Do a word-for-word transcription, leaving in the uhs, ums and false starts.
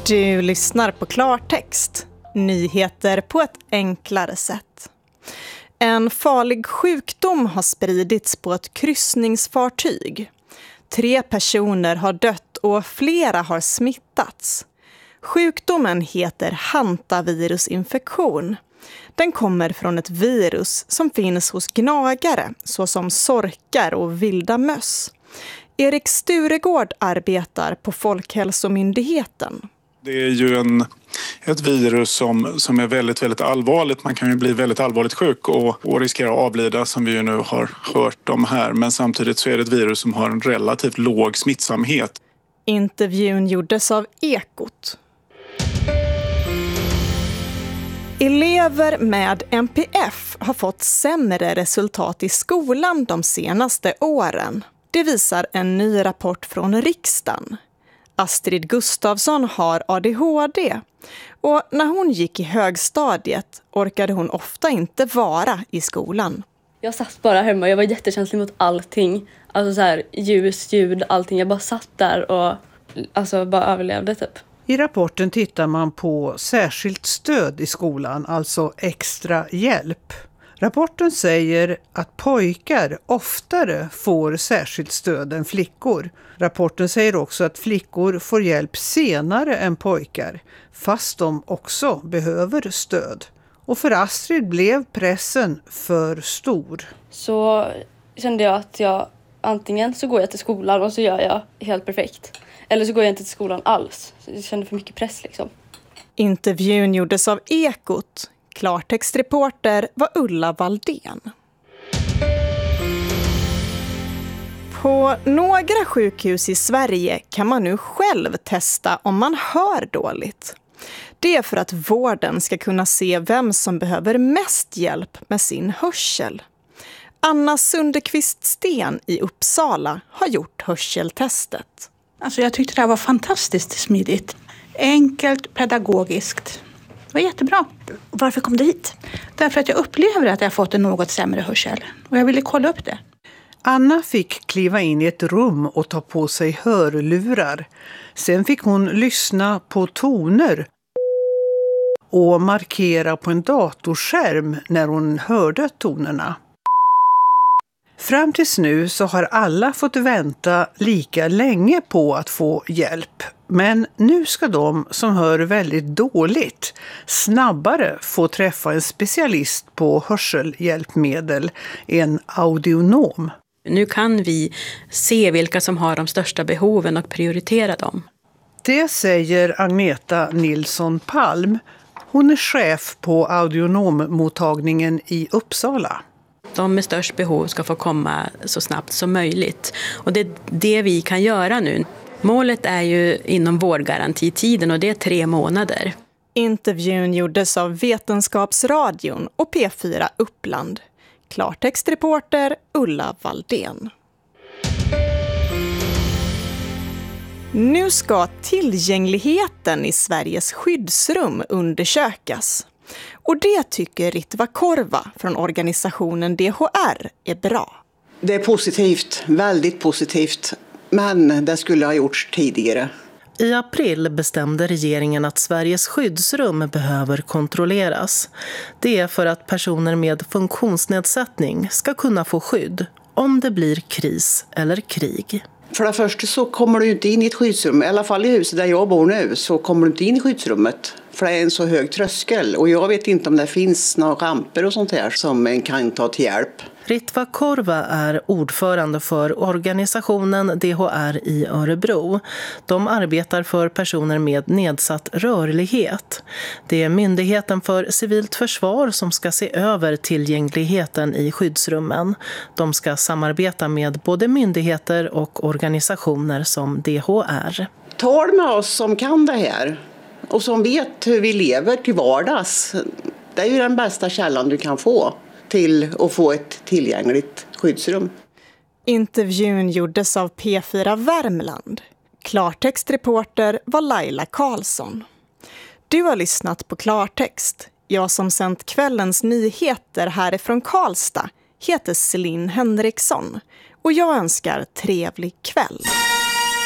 Du lyssnar på Klartext. Nyheter på ett enklare sätt. En farlig sjukdom har spridits på ett kryssningsfartyg. Tre personer har dött och flera har smittats. Sjukdomen heter hantavirusinfektion. Den kommer från ett virus som finns hos gnagare såsom sorkar och vilda möss. Erik Sturegård arbetar på Folkhälsomyndigheten. Det är ju en, ett virus som, som är väldigt, väldigt allvarligt. Man kan ju bli väldigt allvarligt sjuk och, och riskera att avlida, som vi ju nu har hört om här. Men samtidigt så är det ett virus som har en relativt låg smittsamhet. Intervjun gjordes av Ekot. Elever med N P F har fått sämre resultat i skolan de senaste åren. Det visar en ny rapport från riksdagen. Astrid Gustafsson har A D H D och när hon gick i högstadiet orkade hon ofta inte vara i skolan. Jag satt bara hemma, jag var jättekänslig mot allting. Alltså så här, ljus, ljud, allting. Jag bara satt där och alltså bara överlevde typ. I rapporten tittar man på särskilt stöd i skolan, alltså extra hjälp. Rapporten säger att pojkar oftare får särskilt stöd än flickor. Rapporten säger också att flickor får hjälp senare än pojkar, fast de också behöver stöd. Och för Astrid blev pressen för stor. Så kände jag att jag antingen så går jag till skolan och så gör jag helt perfekt. Eller så går jag inte till skolan alls. Jag kände för mycket press liksom. Intervjun gjordes av Ekot. Klartextreporter var Ulla Valdén. På några sjukhus i Sverige kan man nu själv testa om man hör dåligt. Det är för att vården ska kunna se vem som behöver mest hjälp med sin hörsel. Anna Sunderqvist Sten i Uppsala har gjort hörseltestet. Alltså jag tyckte det här var fantastiskt smidigt. Enkelt, pedagogiskt. Det var jättebra. Varför kom du hit? Därför att jag upplever att jag har fått en något sämre hörsel. Och jag ville kolla upp det. Anna fick kliva in i ett rum och ta på sig hörlurar. Sen fick hon lyssna på toner och markera på en datorskärm när hon hörde tonerna. Fram tills nu så har alla fått vänta lika länge på att få hjälp. Men nu ska de som hör väldigt dåligt snabbare få träffa en specialist på hörselhjälpmedel, en audionom. Nu kan vi se vilka som har de största behoven och prioritera dem. Det säger Agneta Nilsson Palm. Hon är chef på audionommottagningen i Uppsala. De med störst behov ska få komma så snabbt som möjligt. Och det är det vi kan göra nu. Målet är ju inom vårdgarantitiden och det är tre månader. Intervjun gjordes av Vetenskapsradion och P fyra Uppland. Klartextreporter Ulla Valdén. Nu ska tillgängligheten i Sveriges skyddsrum undersökas. Och det tycker Ritva Korva från organisationen D H R är bra. Det är positivt, väldigt positivt. Men det skulle ha gjorts tidigare. I april bestämde regeringen att Sveriges skyddsrum behöver kontrolleras. Det är för att personer med funktionsnedsättning ska kunna få skydd om det blir kris eller krig. För det första så kommer du inte in i ett skyddsrum. I alla fall i huset där jag bor nu så kommer du inte in i skyddsrummet. För det är en så hög tröskel. Och jag vet inte om det finns några ramper och sånt här som en kan ta till hjälp. Ritva Korva är ordförande för organisationen D H R i Örebro. De arbetar för personer med nedsatt rörlighet. Det är Myndigheten för civilt försvar som ska se över tillgängligheten i skyddsrummen. De ska samarbeta med både myndigheter och organisationer som D H R. Tal med oss som kan det här och som vet hur vi lever till vardags. Det är ju den bästa källan du kan få till att få ett tillgängligt skyddsrum. Intervjun gjordes av P fyra Värmland. Klartextreporter var Laila Karlsson. Du har lyssnat på Klartext. Jag som sänt kvällens nyheter härifrån Karlstad heter Celine Henriksson. Och jag önskar trevlig kväll.